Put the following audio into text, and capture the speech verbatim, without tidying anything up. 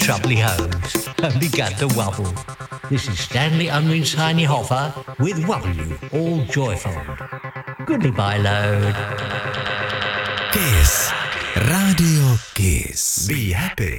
Troubly hoes and began to wobble. This is Stanley Unwin's Tiny Hoffer with Wobble You, all joyful. Goodbye, load. Kiss. Radio Kiss. Be happy.